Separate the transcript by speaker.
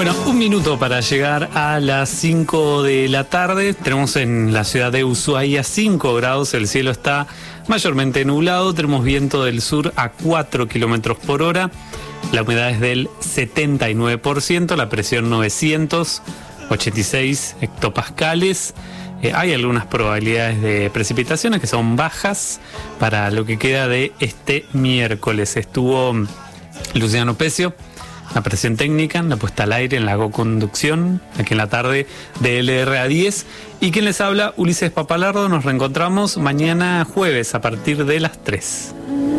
Speaker 1: Bueno, un minuto para llegar a las 5 de la tarde. Tenemos en la ciudad de Ushuaia 5 grados, el cielo está mayormente nublado, tenemos viento del sur a 4 kilómetros por hora, la humedad es del 79%, la presión 986 hectopascales. Hay algunas probabilidades de precipitaciones que son bajas para lo que queda de este miércoles. Estuvo Luciano Pecio, la presión técnica, la puesta al aire, en la co-conducción, aquí en la tarde de LRA10. Y quien les habla, Ulises Papalardo. Nos reencontramos mañana jueves a partir de las 3.